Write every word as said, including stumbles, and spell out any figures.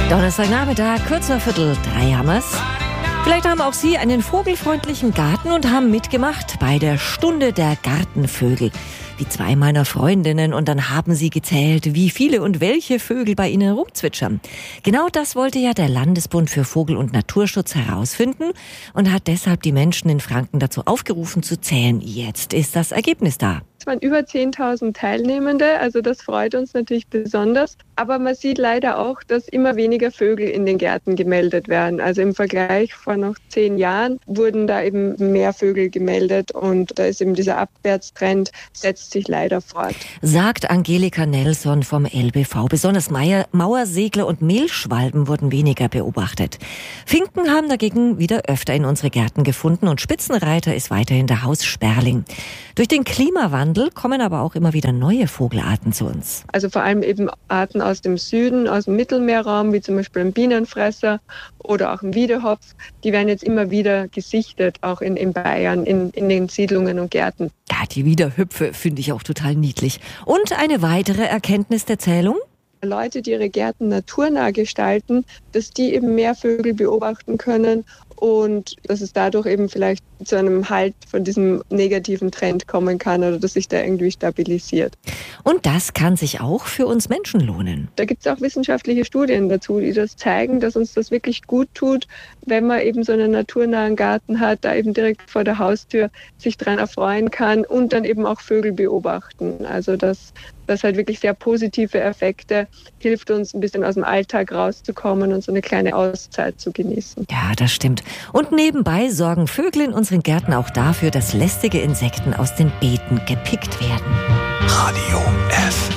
Donnerstagnachmittag, kurz vor Viertel drei haben wir's. Vielleicht haben auch Sie einen vogelfreundlichen Garten und haben mitgemacht bei der Stunde der Gartenvögel. Wie zwei meiner Freundinnen, und dann haben sie gezählt, wie viele und welche Vögel bei ihnen rumzwitschern. Genau das wollte ja der Landesbund für Vogel- und Naturschutz herausfinden und hat deshalb die Menschen in Franken dazu aufgerufen zu zählen. Jetzt ist das Ergebnis da. Es waren über zehntausend Teilnehmende, also das freut uns natürlich besonders. Aber man sieht leider auch, dass immer weniger Vögel in den Gärten gemeldet werden. Also im Vergleich vor noch zehn Jahren wurden da eben mehr Vögel gemeldet und da ist eben dieser Abwärtstrend, setzt sich leider fort. Sagt Angelika Nelson vom L B V. Besonders Meier, Mauersegler und Mehlschwalben wurden weniger beobachtet. Finken haben dagegen wieder öfter in unsere Gärten gefunden und Spitzenreiter ist weiterhin der Haussperling. Durch den Klimawandel kommen aber auch immer wieder neue Vogelarten zu uns. Also vor allem eben Arten aus dem Süden, aus dem Mittelmeerraum, wie zum Beispiel ein Bienenfresser oder auch ein Wiedehopf. Die werden jetzt immer wieder gesichtet, auch in, in Bayern, in, in den Siedlungen und Gärten. Ja, die Wiederhüpfe finde ich auch total niedlich. Und eine weitere Erkenntnis der Zählung? Leute, die ihre Gärten naturnah gestalten, dass die eben mehr Vögel beobachten können und dass es dadurch eben vielleicht zu einem Halt von diesem negativen Trend kommen kann oder dass sich da irgendwie stabilisiert. Und das kann sich auch für uns Menschen lohnen. Da gibt es auch wissenschaftliche Studien dazu, die das zeigen, dass uns das wirklich gut tut, wenn man eben so einen naturnahen Garten hat, da eben direkt vor der Haustür sich dran erfreuen kann und dann eben auch Vögel beobachten. Also das, das halt wirklich sehr positive Effekte, hilft uns ein bisschen aus dem Alltag rauszukommen und so eine kleine Auszeit zu genießen. Ja, das stimmt. Und nebenbei sorgen Vögel in unseren Gärten auch dafür, dass lästige Insekten aus den Beeten gepickt werden. Radio F.